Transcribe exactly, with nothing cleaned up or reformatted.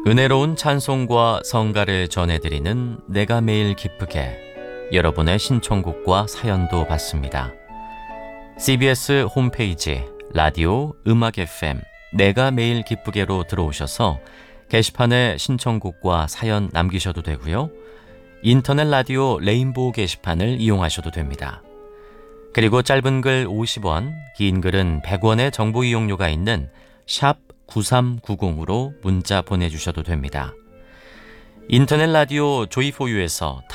은혜로운 찬송과 성가를 전해드리는 내가 매일 기쁘게, 여러분의 신청곡과 사연도 받습니다. 씨비에스 홈페이지 라디오 음악 에프엠 내가 매일 기쁘게로 들어오셔서 게시판에 신청곡과 사연 남기셔도 되고요. 인터넷 라디오 레인보우 게시판을 이용하셔도 됩니다. 그리고 짧은 글 오십 원, 긴 글은 백 원의 정보 이용료가 있는 샵 구삼구공으로 문자 보내주셔도 됩니다. 인터넷 라디오 조이포유에서